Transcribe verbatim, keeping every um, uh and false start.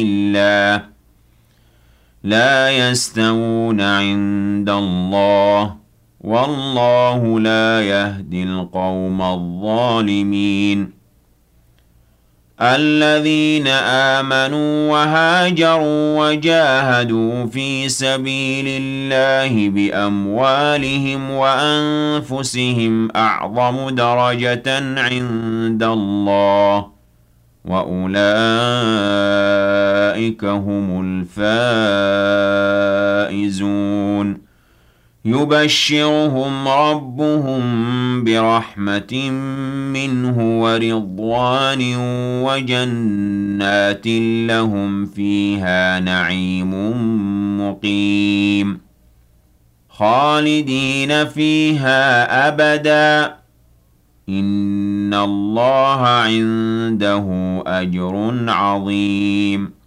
الله لا يستوون عند الله والله لا يهدي القوم الظالمين الذين آمنوا وهاجروا وجاهدوا في سبيل الله بأموالهم وأنفسهم أعظم درجة عند الله وأولئك هم الفائزون يبشرهم ربهم برحمة منه ورضوان وجنات لهم فيها نعيم مقيم خالدين فيها أبدا إن الله عنده أجر عظيم